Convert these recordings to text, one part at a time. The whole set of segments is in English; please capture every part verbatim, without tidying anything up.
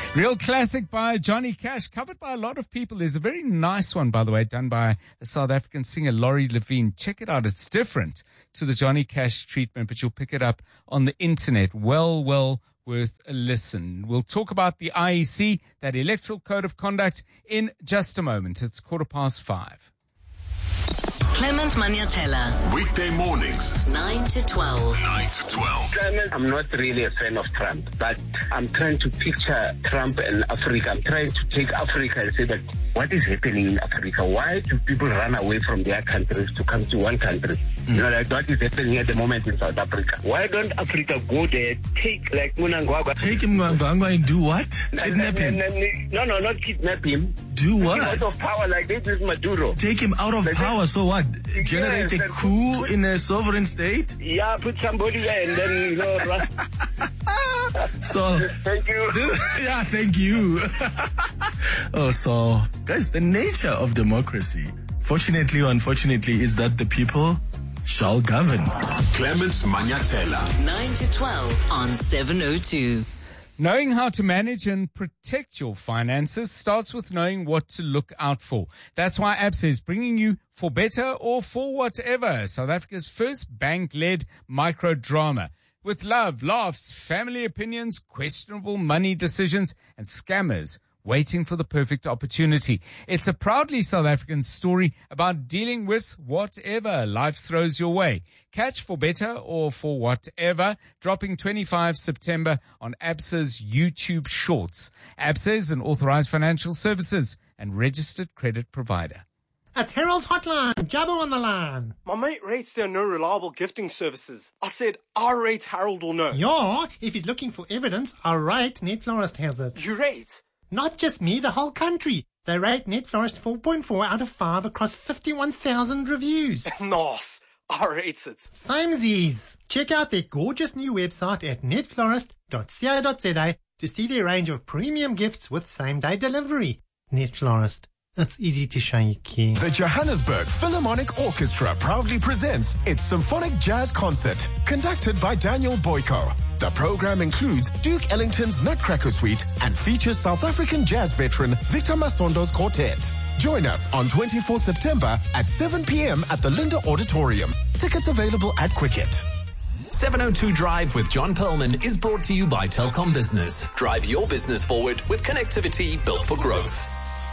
Real classic by Johnny Cash, covered by a lot of people. There's a very nice one, by the way, done by a South African singer, Laurie Levine. Check it out. It's different to the Johnny Cash treatment, but you'll pick it up on the internet. Well, well worth a listen. We'll talk about the I E C, that Electoral Code of Conduct, in just a moment. It's quarter past five. Clement Maniatella. Weekday mornings, nine to twelve. nine to twelve. Clement, I'm not really a fan of Trump, but I'm trying to picture Trump and Africa. I'm trying to take Africa and say that what is happening in Africa? Why do people run away from their countries to come to one country? Mm. You know, like what is happening at the moment in South Africa. Why don't Africa go there, take like Mnangagwa? Take him Mnangagwa and do what? Kidnap him? No, no, not kidnap him. Do what? Take him out of power like this is Maduro. Take him out of like power, so what? Generate yes, a coup in a sovereign state? Yeah, put somebody there and then, you know, so, thank you. Yeah, thank you. Oh, so, guys, the nature of democracy, fortunately or unfortunately, is that the people shall govern. Clement Maniatella. nine to twelve on seven oh two. Knowing how to manage and protect your finances starts with knowing what to look out for. That's why Absa is bringing you For Better or For Whatever, South Africa's first bank-led micro drama. With love, laughs, family opinions, questionable money decisions, and scammers waiting for the perfect opportunity. It's a proudly South African story about dealing with whatever life throws your way. Catch For Better or For Whatever, dropping twenty-fifth of September on Absa's YouTube Shorts. Absa is an authorized financial services and registered credit provider. It's Harold's Hotline. Jabba on the line. My mate rates there are no reliable gifting services. I said, I rate Harold will know. Yeah, if he's looking for evidence, I rate Net Florist has it. You rate? Not just me, the whole country. They rate Net Florist four point four out of five across fifty-one thousand reviews. Nice. I rate it. Samesies. Check out their gorgeous new website at net florist dot co dot za to see their range of premium gifts with same-day delivery. Net Florist. It's easy to show you care. The Johannesburg Philharmonic Orchestra proudly presents its Symphonic Jazz Concert, conducted by Daniel Boyko. The program includes Duke Ellington's Nutcracker Suite and features South African jazz veteran Victor Masondo's quartet. Join us on the twenty-fourth of September at seven p.m. at the Linda Auditorium. Tickets available at Quicket. seven oh two Drive with John Perlman is brought to you by Telkom Business. Drive your business forward with connectivity built for growth.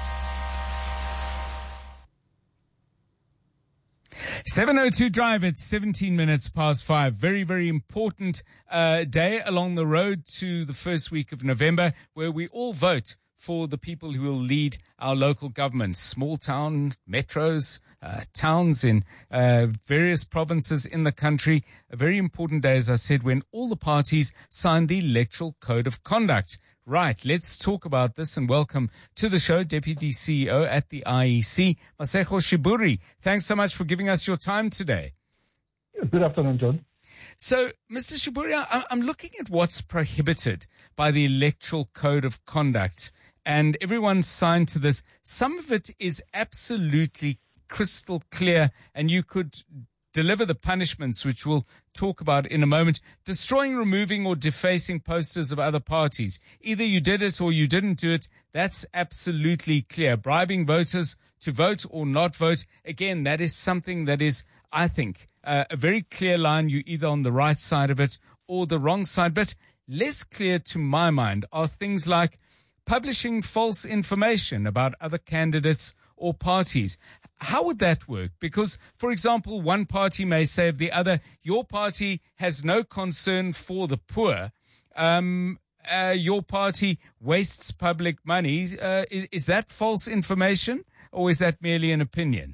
seven oh two Drive, it's seventeen minutes past five. Very, very important uh, day along the road to the first week of November, where we all vote for the people who will lead our local governments, small town, metros, uh, towns in uh, various provinces in the country. A very important day, as I said, when all the parties signed the Electoral Code of Conduct. Right, let's talk about this and welcome to the show Deputy C E O at the I E C, Masego Shiburi. Thanks so much for giving us your time today. Good afternoon, John. So, Mister Shiburi, I'm looking at what's prohibited by the Electoral Code of Conduct, and everyone signed to this. Some of it is absolutely crystal clear, and you could deliver the punishments, which we'll talk about in a moment. Destroying, removing, or defacing posters of other parties. Either you did it or you didn't do it. That's absolutely clear. Bribing voters to vote or not vote. Again, that is something that is, I think, uh, a very clear line. You're either on the right side of it or the wrong side. But less clear to my mind are things like publishing false information about other candidates or parties. How would that work? Because, for example, one party may say of the other, your party has no concern for the poor. Um, uh, your party wastes public money. Uh, is, is that false information, or is that merely an opinion?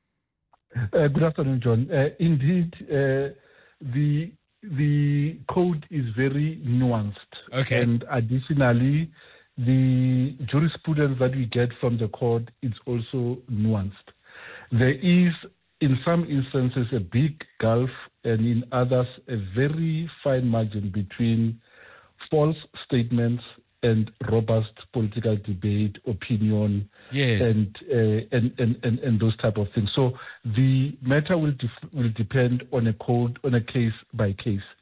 Uh, good afternoon, John. Uh, indeed, uh, the the code is very nuanced. Okay. And additionally, the jurisprudence that we get from the court is also nuanced. There is, in some instances, a big gulf, and in others, a very fine margin between false statements and robust political debate, opinion, yes. and, uh, and, and, and and those type of things. So the matter will def- will depend on a code, on a case by case.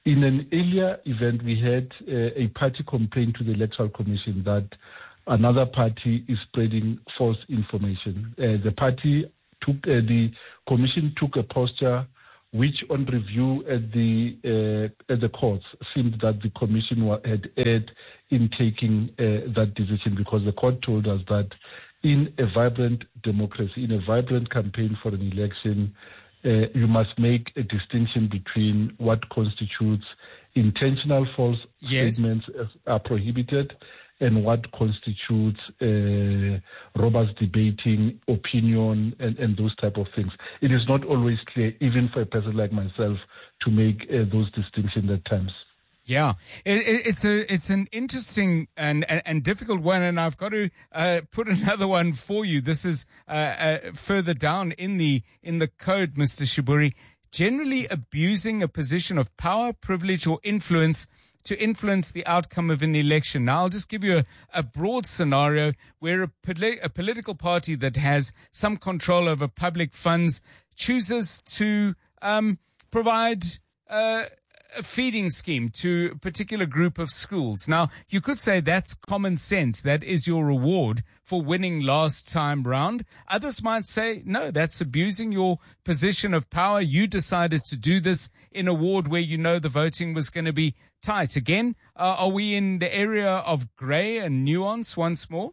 In an earlier event, we had uh, a party complain to the Electoral Commission that another party is spreading false information. Uh, the party took, uh, the commission took a posture which, on review at the uh, at the courts, seemed that the commission had erred in taking uh, that decision, because the court told us that in a vibrant democracy, in a vibrant campaign for an election, uh, you must make a distinction between what constitutes intentional false yes. statements as are prohibited and what constitutes uh, robust debating, opinion, and, and those type of things. It is not always clear, even for a person like myself, to make uh, those distinctions at times. Yeah, it, it, it's a it's an interesting and, and, and difficult one, and I've got to uh, put another one for you. This is uh, uh, further down in the in the code, Mister Shiburi. Generally abusing a position of power, privilege, or influence to influence the outcome of an election. Now, I'll just give you a, a broad scenario where a, poli- a political party that has some control over public funds chooses to um, provide uh, a feeding scheme to a particular group of schools. Now, you could say that's common sense. That is your reward for winning last time round. Others might say, no, that's abusing your position of power. You decided to do this in a ward where you know the voting was going to be tight. Again, uh, are we in the area of grey and nuance once more?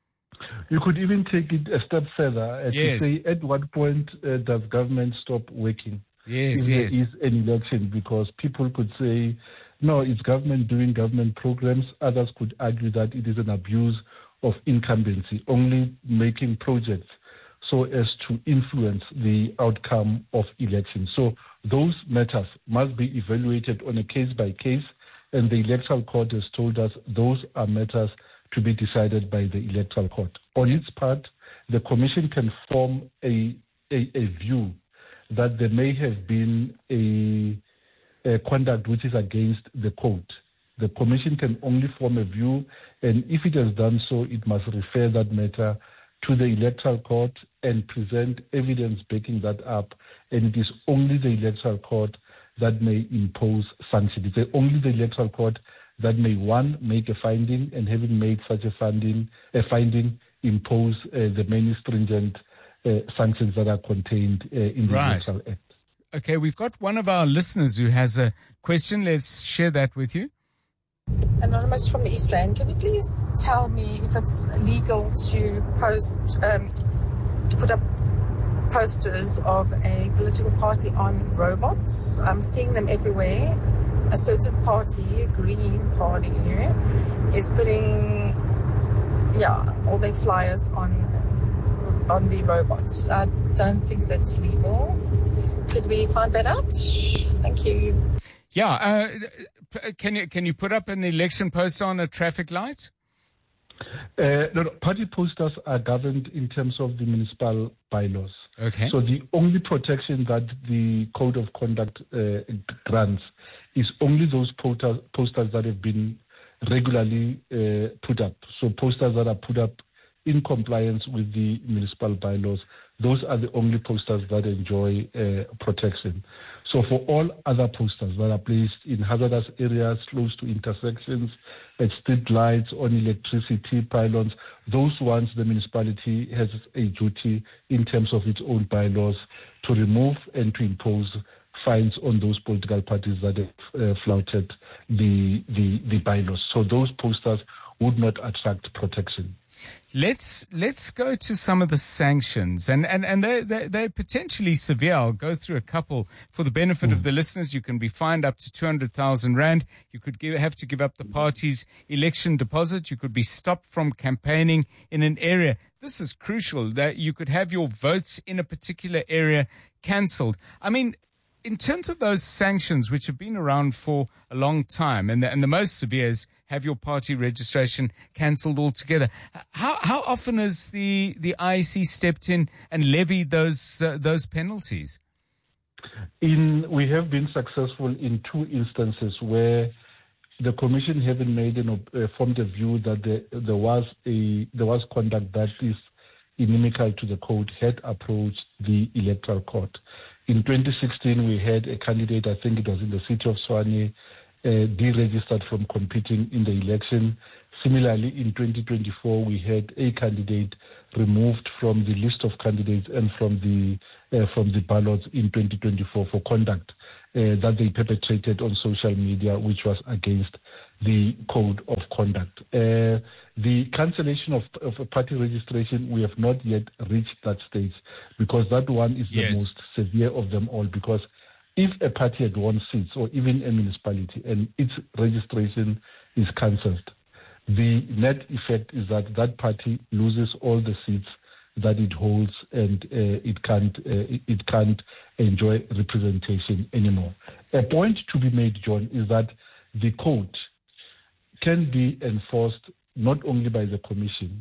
You could even take it a step further and yes. to say, at what point uh, does government stop working? Yes, if yes. there is an election, because people could say, no, it's government doing government programs. Others could argue that it is an abuse of incumbency, only making projects so as to influence the outcome of elections. So those matters must be evaluated on a case by case, and the Electoral Court has told us those are matters to be decided by the Electoral Court. On its part, the Commission can form a, a, a view that there may have been a, a conduct which is against the code. The Commission can only form a view, and if it has done so, it must refer that matter to the Electoral Court and present evidence backing that up, and it is only the Electoral Court that may impose sanctions. It's only the Electoral Court that may, one, make a finding, and having made such a finding, a finding impose uh, the many stringent uh, sanctions that are contained uh, in the right. Electoral Act. Okay, we've got one of our listeners who has a question. Let's share that with you. Anonymous from the East Rand. Can you please tell me if it's legal to post, um, to put up posters of a political party on robots? I'm seeing them everywhere. A certain party, a Green Party, is putting, yeah, all their flyers on on the robots. I don't think that's legal. Could we find that out? Thank you. Yeah, uh, can you can you put up an election poster on a traffic light? Uh, no, no, party posters are governed in terms of the municipal bylaws. Okay. So the only protection that the Code of Conduct uh, grants is only those posters, posters that have been regularly uh, put up. So posters that are put up in compliance with the municipal bylaws, those are the only posters that enjoy uh, protection. So for all other posters that are placed in hazardous areas, close to intersections, at street lights, on electricity pylons, those ones the municipality has a duty in terms of its own bylaws to remove and to impose fines on those political parties that have uh, flouted the, the the bylaws. So those posters would not attract protection. Let's let's go to some of the sanctions, and and and they they they're potentially severe. I'll go through a couple for the benefit mm. of the listeners. You can be fined up to two hundred thousand rand. You could give, have to give up the party's election deposit. You could be stopped from campaigning in an area. This is crucial, that you could have your votes in a particular area cancelled. I mean, in terms of those sanctions, which have been around for a long time, and the, and the most severe is have your party registration cancelled altogether. How how often has the, the I E C stepped in and levied those uh, those penalties? In we have been successful in two instances where the commission, having made an uh, formed a view that there, there was a there was conduct that is inimical to the code, had approached the Electoral Court. In twenty sixteen, we had a candidate, I think it was in the city of Tshwane, uh, deregistered from competing in the election. Similarly, in twenty twenty-four, we had a candidate removed from the list of candidates and from the uh, from the ballots in twenty twenty-four for conduct uh, that they perpetrated on social media, which was against the code of conduct. Uh, the cancellation of, of a party registration, we have not yet reached that stage, because that one is the Yes. most severe of them all, because if a party had won seats, or even a municipality, and its registration is cancelled, the net effect is that that party loses all the seats that it holds, and uh, it can't uh, it, it can't enjoy representation anymore. A point to be made, John, is that the code can be enforced not only by the commission.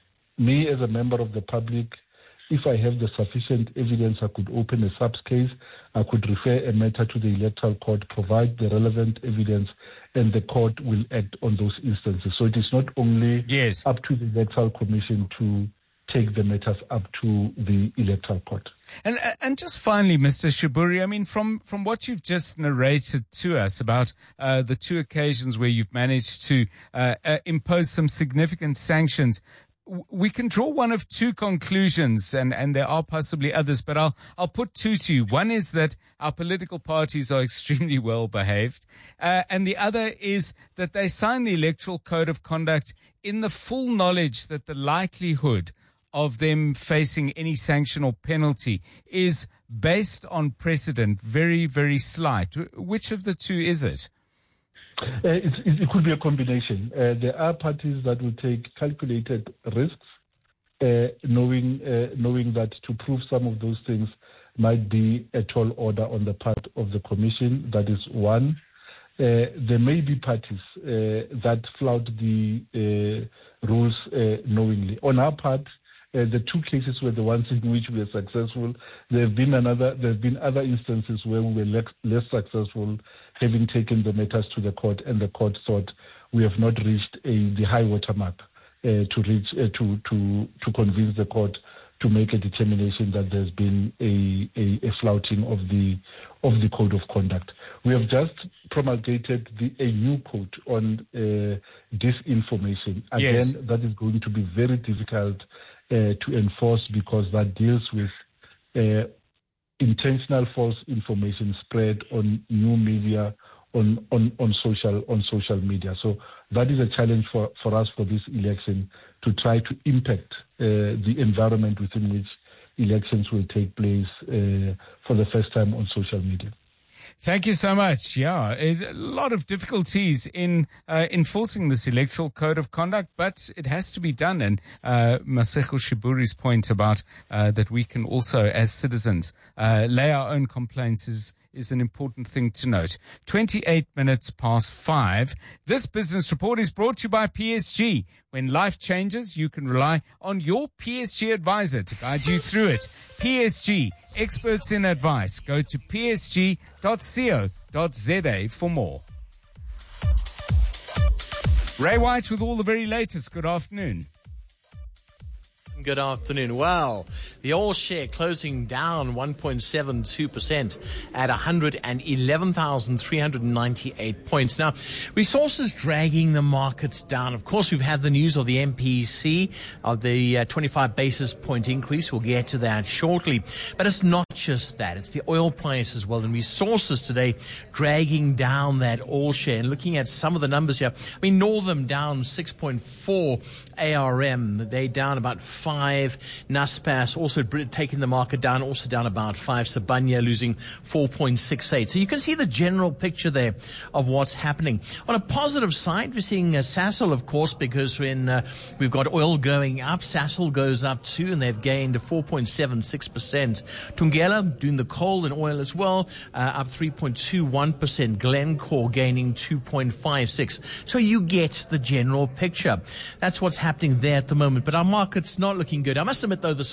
Me, as a member of the public, if I have the sufficient evidence, I could open a subs case, I could refer a matter to the electoral court, provide the relevant evidence, and the court will act on those instances. So it is not only Yes. up to the electoral commission to take the matters up to the electoral court. And and just finally, Mister Shiburi, I mean, from, from what you've just narrated to us about uh, the two occasions where you've managed to uh, uh, impose some significant sanctions, w- we can draw one of two conclusions, and, and there are possibly others, but I'll I'll put two to you. One is that our political parties are extremely well behaved, uh, and the other is that they sign the Electoral Code of Conduct in the full knowledge that the likelihood of them facing any sanction or penalty is, based on precedent, very, very slight. Which of the two is it? Uh, it, it, it could be a combination. Uh, there are parties that will take calculated risks, uh, knowing uh, knowing that to prove some of those things might be a tall order on the part of the commission. That is one. Uh, there may be parties uh, that flout the uh, rules uh, knowingly. On our part, Uh, the two cases were the ones in which we were successful. There have been another. There have been other instances where we were less, less successful, having taken the matters to the court, and the court thought we have not reached a, the high water mark uh, to reach uh, to to to convince the court to make a determination that there's been a, a, a flouting of the of the code of conduct. We have just promulgated the, a new code on uh, disinformation. Again, Yes. that is going to be very difficult Uh, to enforce, because that deals with uh, intentional false information spread on new media, on, on, on social on social media. So that is a challenge for, for us for this election, to try to impact uh, the environment within which elections will take place uh, for the first time on social media. Thank you so much. Yeah, a lot of difficulties in uh, enforcing this electoral code of conduct, but it has to be done. And uh, Masego Shiburi's point about uh, that we can also, as citizens, uh, lay our own complaints is is an important thing to note. twenty-eight minutes past five. This business report is brought to you by P S G. When life changes, you can rely on your P S G advisor to guide you through it. P S G, experts in advice. Go to p s g dot co dot z a for more. Ray White with all the very latest. Good afternoon. Good afternoon. Well, the All Share closing down one point seven two percent at one hundred eleven thousand three hundred ninety-eight points. Now, resources dragging the markets down. Of course, we've had the news of the M P C, of the uh, twenty-five basis point increase. We'll get to that shortly. But it's not just that. It's the oil price as well. And resources today dragging down that All Share. And looking at some of the numbers here, I mean, Northam down six point four A R M. They down about five. Naspers also taking the market down, also down about five. Sibanye losing four point six eight. So you can see the general picture there of what's happening. On a positive side, we're seeing uh, Sasol, of course, because when uh, we've got oil going up, Sasol goes up too, and they've gained four point seven six percent. Thungela doing the coal and oil as well, uh, up three point two one percent. Glencore gaining two point five six. So you get the general picture. That's what's happening there at the moment. But our market's not looking good. I must admit, though, this morning,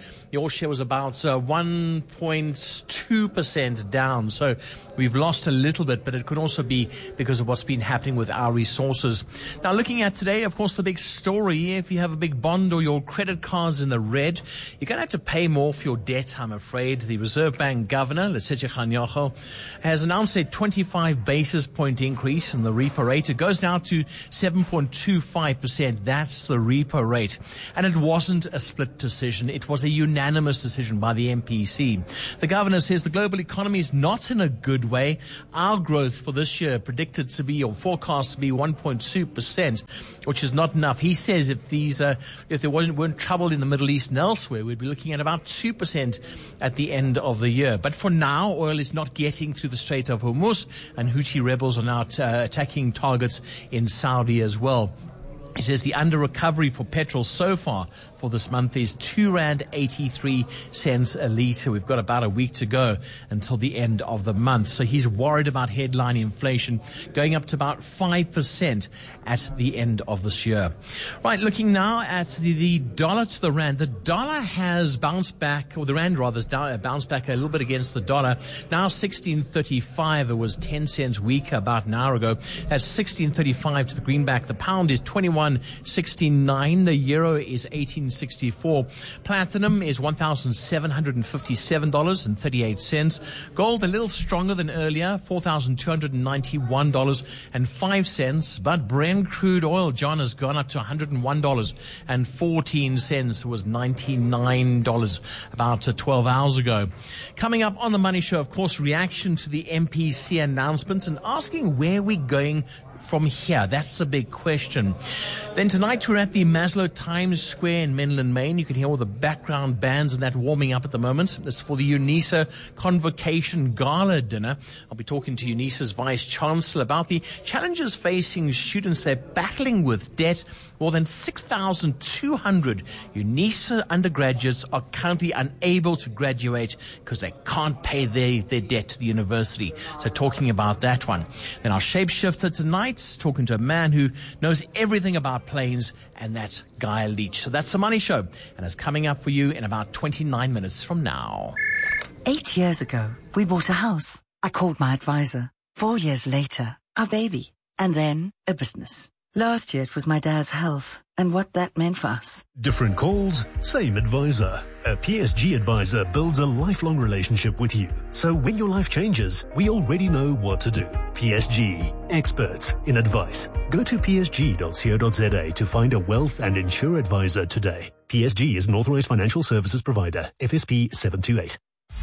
The all share was about uh, one point two percent down. So we've lost a little bit, but it could also be because of what's been happening with our resources. Now, looking at today, of course, the big story, if you have a big bond or your credit cards in the red, you're going to have to pay more for your debt, I'm afraid. The Reserve Bank Governor, Lesetja Kganyago, has announced a twenty-five basis point increase in the repo rate. It goes down to seven point two five percent. That's the repo rate. And it wasn't a split decision. It was a unanimous decision by the M P C. The governor says the global economy is not in a good way. Our growth for this year predicted to be, or forecast to be, one point two percent, which is not enough. He says if these, uh, if there weren't, weren't trouble in the Middle East and elsewhere, we'd be looking at about two percent at the end of the year. But for now, oil is not getting through the Strait of Hormuz, and Houthi rebels are now t- uh, attacking targets in Saudi as well. He says the under recovery for petrol so far for this month is two rand eighty-three cents a litre. We've got about a week to go until the end of the month. So he's worried about headline inflation going up to about five percent at the end of this year. Right, looking now at the, the dollar to the rand. The dollar has bounced back, or the rand rather has bounced back a little bit against the dollar. Now sixteen thirty-five. It was ten cents weaker about an hour ago. That's sixteen thirty-five to the greenback. The pound is twenty-one sixty-nine. The euro is eighteen sixty-four. Platinum is one thousand seven hundred fifty-seven dollars and thirty-eight cents. Gold a little stronger than earlier, four thousand two hundred ninety-one dollars and five cents. But Brent crude oil, John, has gone up to one hundred one dollars and fourteen cents. It was ninety-nine dollars about uh, twelve hours ago. Coming up on the Money Show, of course, reaction to the M P C announcement and asking where we're going from here. That's the big question. Then tonight we're at the Maslow Times Square in Menlyn, Maine. You can hear all the background bands and that warming up at the moment. This is for the UNISA Convocation Gala dinner. I'll be talking to UNISA's Vice Chancellor about the challenges facing students. They're battling with debt. More than six thousand two hundred UNISA undergraduates are currently unable to graduate because they can't pay their, their debt to the university. So talking about that one. Then our shapeshifter tonight, talking to a man who knows everything about planes, and that's Guy Leach. So that's the Money Show, and it's coming up for you in about twenty-nine minutes from now. Eight years ago, we bought a house. I called my advisor. Four years later, our baby. And then a business. Last year, it was my dad's health and what that meant for us. Different calls, same advisor. A P S G advisor builds a lifelong relationship with you. So when your life changes, we already know what to do. P S G, experts in advice. Go to p s g dot co dot z a to find a wealth and insure advisor today. P S G is an authorized financial services provider. F S P seven two eight.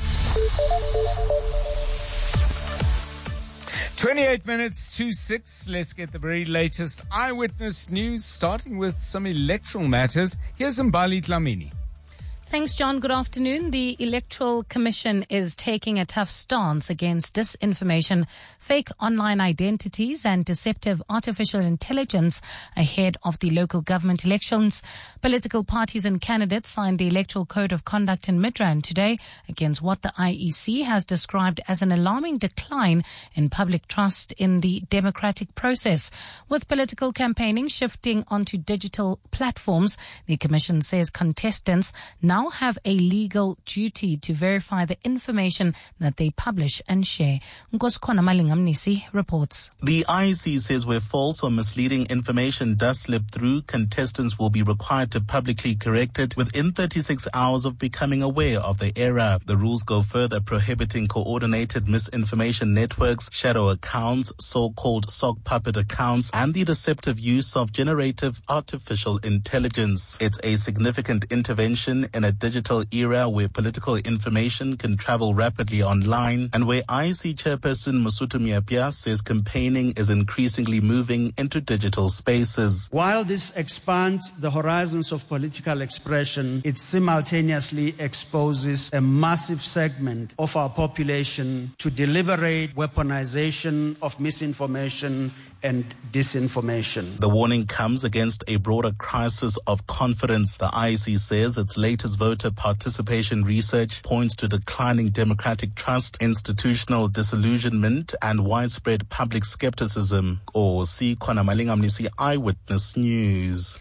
twenty-eight minutes to six. Let's get the very latest eyewitness news, starting with some electoral matters. Here's Mbali Dlamini. Thanks, John. Good afternoon. The Electoral Commission is taking a tough stance against disinformation, fake online identities and deceptive artificial intelligence ahead of the local government elections. Political parties and candidates signed the Electoral Code of Conduct in Midrand today against what the I E C has described as an alarming decline in public trust in the democratic process. With political campaigning shifting onto digital platforms, the Commission says contestants now have a legal duty to verify the information that they publish and share. Nkosikona Malingamnisi reports. The I E C says where false or misleading information does slip through, contestants will be required to publicly correct it within thirty-six hours of becoming aware of the error. The rules go further, prohibiting coordinated misinformation networks, shadow accounts, so-called sock puppet accounts, and the deceptive use of generative artificial intelligence. It's a significant intervention in a digital era where political information can travel rapidly online and where I E C chairperson Mosotho Miapia says campaigning is increasingly moving into digital spaces. While this expands the horizons of political expression, it simultaneously exposes a massive segment of our population to deliberate weaponization of misinformation and disinformation. The warning comes against a broader crisis of confidence. The I E C says its latest voter participation research points to declining democratic trust, institutional disillusionment, and widespread public skepticism. Or see Kwana Malingamnisi Eyewitness News.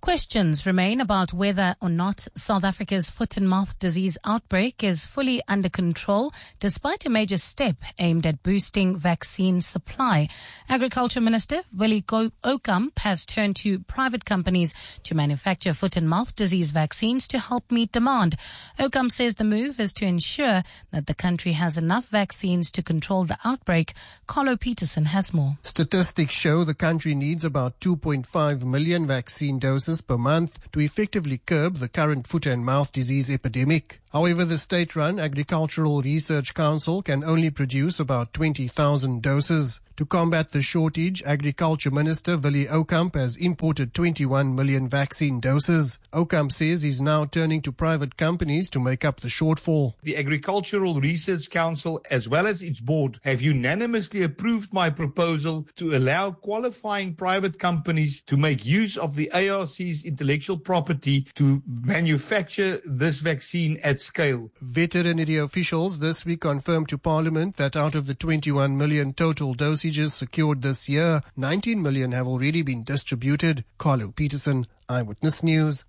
Questions remain about whether or not South Africa's foot and mouth disease outbreak is fully under control, despite a major step aimed at boosting vaccine supply. Agriculture Minister Willie Okamp has turned to private companies to manufacture foot and mouth disease vaccines to help meet demand. Okamp says the move is to ensure that the country has enough vaccines to control the outbreak. Carlo Peterson has more. Statistics show the country needs about two point five million vaccine doses per month to effectively curb the current foot and mouth disease epidemic. However, the state-run Agricultural Research Council can only produce about twenty thousand doses. To combat the shortage, Agriculture Minister Willie Okamp has imported twenty-one million vaccine doses. Okamp says he's now turning to private companies to make up the shortfall. The Agricultural Research Council, as well as its board, have unanimously approved my proposal to allow qualifying private companies to make use of the A R C's intellectual property to manufacture this vaccine at scale. Veterinary officials this week confirmed to Parliament that out of the twenty-one million total dosages secured this year, nineteen million have already been distributed. Carlo Peterson, Eyewitness News.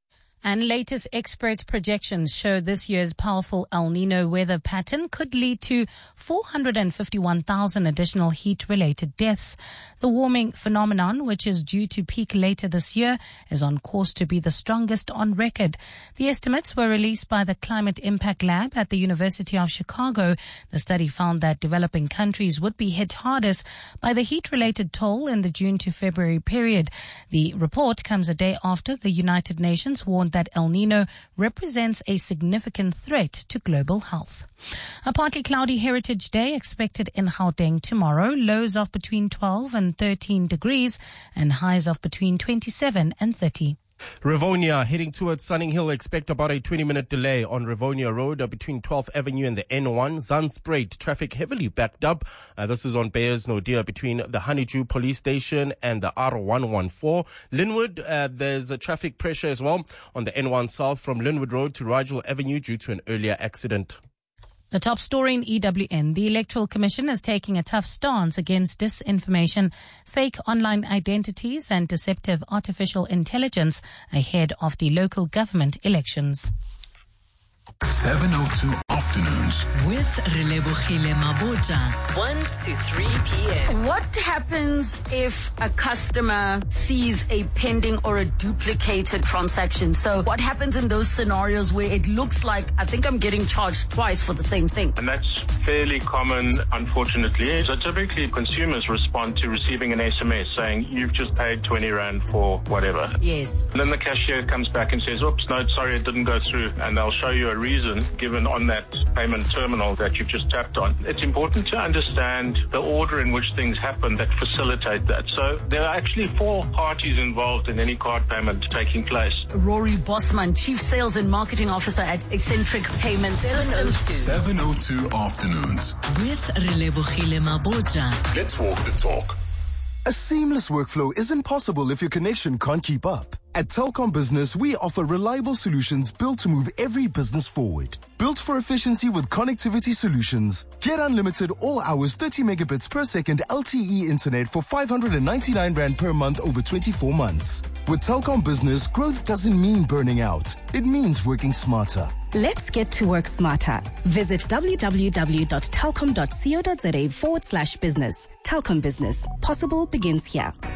And latest expert projections show this year's powerful El Nino weather pattern could lead to four hundred fifty-one thousand additional heat-related deaths. The warming phenomenon, which is due to peak later this year, is on course to be the strongest on record. The estimates were released by the Climate Impact Lab at the University of Chicago. The study found that developing countries would be hit hardest by the heat-related toll in the June to February period. The report comes a day after the United Nations warned that El Nino represents a significant threat to global health. A partly cloudy Heritage Day expected in Gauteng tomorrow. Lows of between twelve and thirteen degrees and highs of between twenty-seven and thirty. Rivonia heading towards Sunning Hill. Expect about a twenty minute delay on Rivonia Road uh, between twelfth Avenue and the N one. Zandspruit traffic heavily backed up. Uh, this is on Beyers Naudé between the Honeydew Police Station and the R one one four. Linwood, uh, there's a traffic pressure as well on the N one South from Linwood Road to Rigel Avenue due to an earlier accident. The top story in E W N. The Electoral Commission is taking a tough stance against disinformation, fake online identities and deceptive artificial intelligence ahead of the local government elections. seven oh two Afternoons with Relebogile Mabotja, one to three p.m. What happens if a customer sees a pending or a duplicated transaction? So what happens in those scenarios where it looks like I think I'm getting charged twice for the same thing? And that's fairly common, unfortunately. So typically consumers respond to receiving an S M S saying you've just paid twenty rand for whatever. Yes. And then the cashier comes back and says, oops, no, sorry, it didn't go through. And they'll show you a reason given on that payment terminal that you've just tapped on. It's important to understand the order in which things happen that facilitate that. So there are actually four parties involved in any card payment taking place. Rory Bosman, Chief Sales and Marketing Officer at Eccentric Payment Systems. seven oh two Afternoons with Relebogile Mabotja. Let's walk the talk. A seamless workflow isn't possible if your connection can't keep up. At Telkom Business, we offer reliable solutions built to move every business forward. Built for efficiency with connectivity solutions. Get unlimited all hours thirty megabits per second L T E internet for five hundred ninety-nine rand per month over twenty-four months. With Telkom Business, growth doesn't mean burning out. It means working smarter. Let's get to work smarter. Visit www.telkom.co.za forward slash business. Telkom Business. Possible begins here.